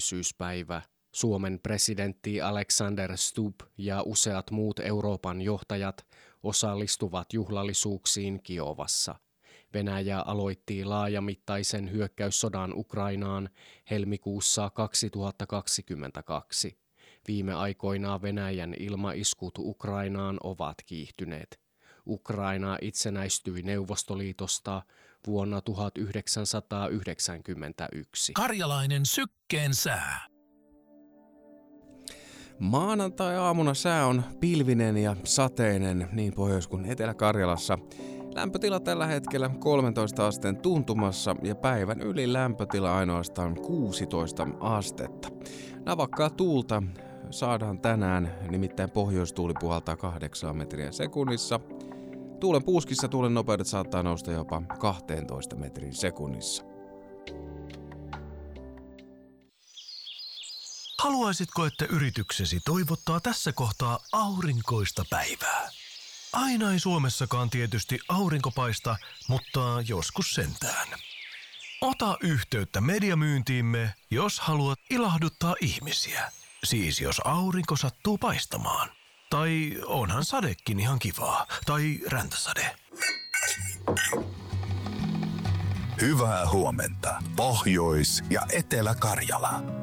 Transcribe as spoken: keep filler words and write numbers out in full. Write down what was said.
itsenäisyyspäivä. Suomen presidentti Alexander Stubb ja useat muut Euroopan johtajat osallistuvat juhlallisuuksiin Kiovassa. Venäjä aloitti laajamittaisen hyökkäyssodan Ukrainaan helmikuussa kaksituhattakaksikymmentäkaksi. Viime aikoina Venäjän ilmaiskut Ukrainaan ovat kiihtyneet. Ukraina itsenäistyi Neuvostoliitosta vuonna tuhatyhdeksänsataayhdeksänkymmentäyksi. Karjalainen sykkeen sää. Maanantai-aamuna sää on pilvinen ja sateinen niin Pohjois- kuin Etelä-Karjalassa. Lämpötila tällä hetkellä kolmentoista asteen tuntumassa ja päivän yli lämpötila ainoastaan kuusitoista astetta. Navakkaa tuulta saadaan tänään, nimittäin pohjoistuuli puhaltaa kahdeksan metriä sekunnissa. Tuulen puuskissa tuulen nopeudet saattaa nousta jopa kaksitoista metrin sekunnissa. Haluaisitko, että yrityksesi toivottaa tässä kohtaa aurinkoista päivää? Aina ei Suomessakaan tietysti aurinko paista, mutta joskus sentään. Ota yhteyttä mediamyyntiimme, jos haluat ilahduttaa ihmisiä. Siis jos aurinko sattuu paistamaan. Tai onhan sadekin ihan kivaa. Tai räntäsade. Hyvää huomenta, Pohjois- ja Etelä-Karjala.